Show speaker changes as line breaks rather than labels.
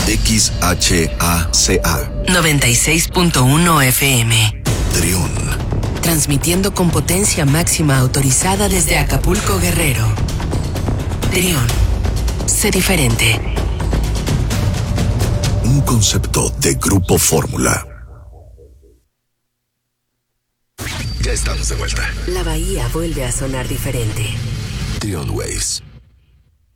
XHACA
96.1 FM.
Trión.
Transmitiendo con potencia máxima autorizada desde Acapulco, Guerrero. Trión. Sé diferente.
Un concepto de Grupo Fórmula. Ya estamos de vuelta.
La bahía vuelve a sonar diferente.
Trión Waves.